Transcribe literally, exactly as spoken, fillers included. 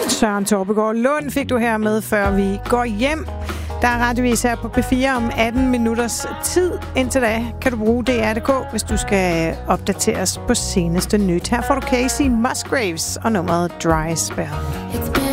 Søren Torbegaard Lund fik du her med, før vi går hjem. Der er radiovis her på P fire om atten minutters tid. Indtil da kan du bruge D R punktum D K, hvis du skal opdateres på seneste nyt. Her får du Casey Musgraves og nummeret Dry Spell.